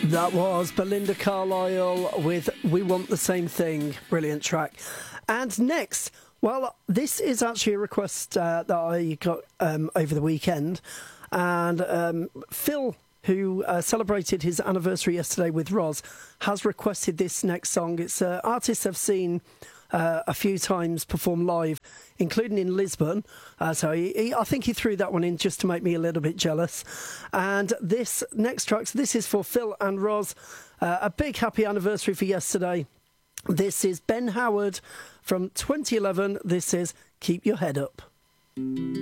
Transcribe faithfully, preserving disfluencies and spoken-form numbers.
That was Belinda Carlisle with We Want the Same Thing. Brilliant track. And next, well, this is actually a request uh, that I got um, over the weekend. And um, Phil, who uh, celebrated his anniversary yesterday with Roz, has requested this next song. It's an uh, artist I've seen uh, a few times perform live, including in Lisbon. Uh, so he, he, I think he threw that one in just to make me a little bit jealous. And this next track, so this is for Phil and Roz. Uh, a big happy anniversary for yesterday. This is Ben Howard from twenty eleven. This is Keep Your Head Up.